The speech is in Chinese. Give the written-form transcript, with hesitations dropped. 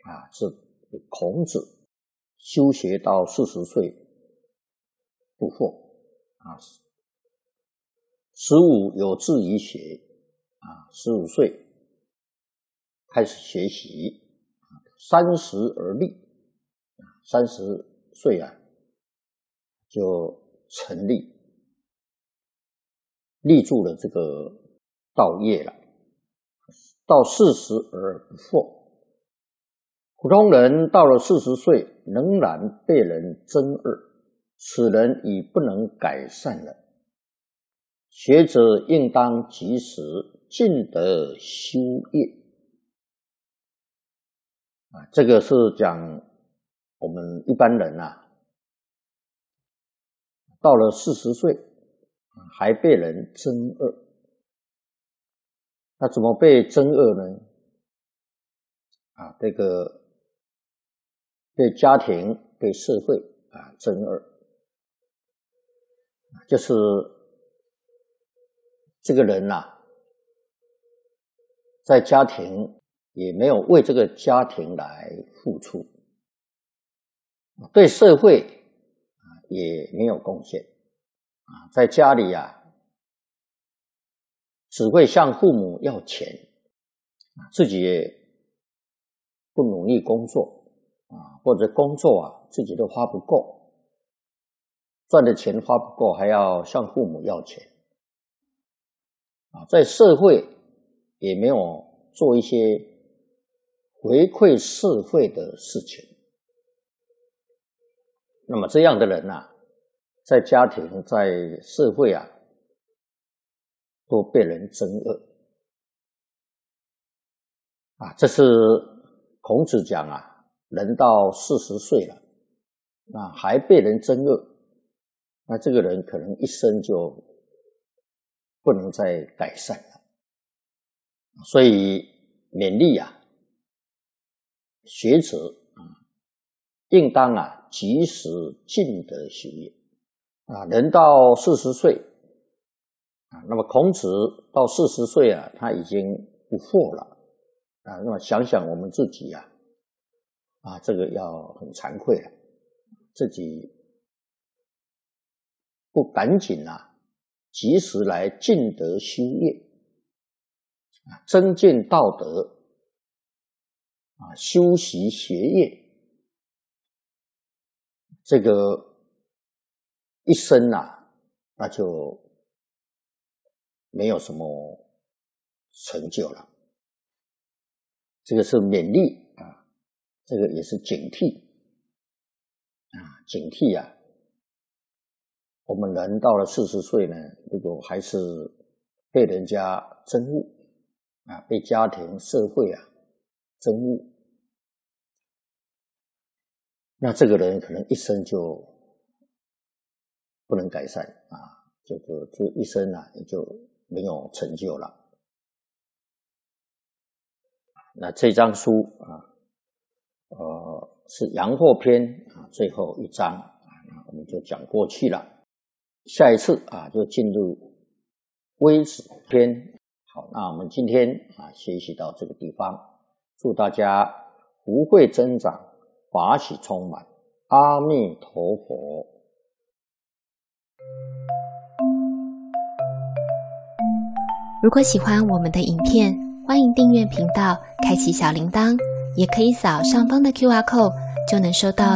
是孔子修学到40岁不惑15有志于学15岁开始学习30而立30岁就成立立住了这个道业了。到40而不惑，普通人到了40岁仍然被人憎恶，此人已不能改善了。学者应当及时尽德修业。这个是讲我们一般人到了40岁还被人憎恶。那怎么被憎恶呢？这个被家庭、被社会憎恶，就是这个人在家庭也没有为这个家庭来付出，对社会也没有贡献在家里只会向父母要钱自己也不努力工作或者工作自己都花不够，赚的钱花不够还要向父母要钱在社会也没有做一些回馈社会的事情。那么这样的人在家庭在社会都被人憎恶这是孔子讲人到40岁了还被人憎恶，那这个人可能一生就不能再改善了。所以勉励学者应当及时尽德修业人到40岁那么孔子到40岁他已经不惑了那么想想我们自己这个要很惭愧了，自己不赶紧及时来尽德修业增进道德修习学业，这个一生那就没有什么成就了。这个是勉励这个也是警惕警惕我们人到了40岁呢，如果还是被人家憎恶被家庭社会憎恶，那这个人可能一生就不能改善这一生也就没有成就了。那这章书是阳货篇最后一章那我们就讲过去了。下一次就进入微子篇。好，那我们今天学习到这个地方，祝大家福慧增长，法喜充满。阿弥陀佛。 如果喜欢我们的影片，欢迎订阅频道，开启小铃铛，也可以扫上方的 QR code，就能收到